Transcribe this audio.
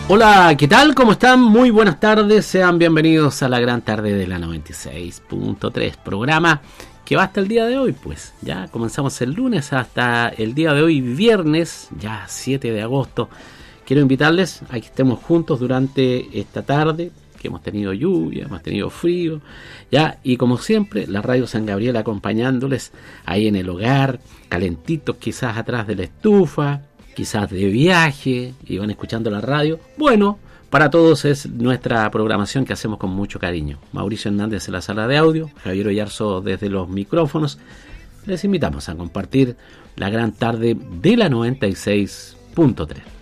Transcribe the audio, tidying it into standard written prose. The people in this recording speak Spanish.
Hola, ¿qué tal? ¿Cómo están? Muy buenas tardes, sean bienvenidos a la gran tarde de la 96.3, programa que va hasta el día de hoy, pues ya comenzamos el lunes hasta el día de hoy, viernes, ya 7 de agosto. Quiero invitarles a que estemos juntos durante esta tarde, que hemos tenido lluvia, hemos tenido frío, ya, y como siempre, la Radio San Gabriel acompañándoles ahí en el hogar, calentitos quizás atrás de la estufa, quizás de viaje, y van escuchando la radio. Bueno, para todos es nuestra programación que hacemos con mucho cariño. Mauricio Hernández en la sala de audio, Javier Oyarzo desde los micrófonos. Les invitamos a compartir la gran tarde de la 96.3.